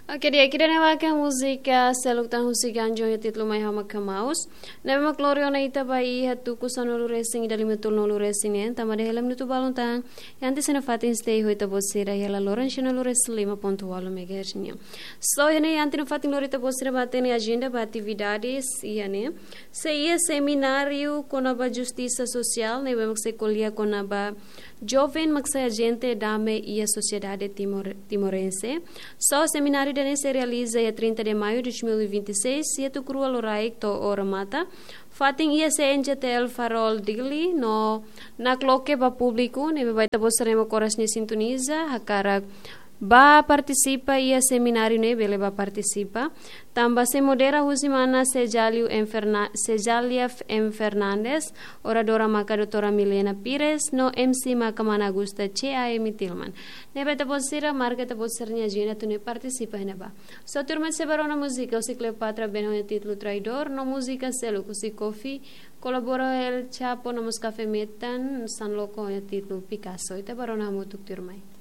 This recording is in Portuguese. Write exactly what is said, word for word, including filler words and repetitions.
Oke, dia kira ne waka musika seluktan husigan jo titlu mai hama kamaus. Nebe mak lorio na ita bai hatu kusano racing dali metul no racing en tamade helam nitu balontan. Yanti sena fatin stay hoita bosira yela loran shino racing lima ponto walo megahertz. So yene yanti no fatin lorita bosira batene agenda ba atividades yene. Se ia seminário conaba justiça social nebe mak se colia conaba jovem mak se agente dame e a sociedade timor timorense. So seminário se realiza a trinta de maio de dois mil e vinte e seis e tu crua loraik to ora mata fating ia se enjetel farol digli no na cloque ba público ne vai tabosaremo coras ne sintoniza hakara ba participa ia seminário ne bele ba participa tamba se modera husimana Sejalio Enferna Sejalia M Fernandes oradora maka doutora Milena Pires no M C maka mana Gusta C A M Tilman ne beta posira marca ta posirnya agenda tu ne participa ne ba so turma se barona música o Cleopatra beno e título traidor no música selo kusi coffee colabora el Chapo no Café Metan San Loco e título Picasso ita barona mutuk turmai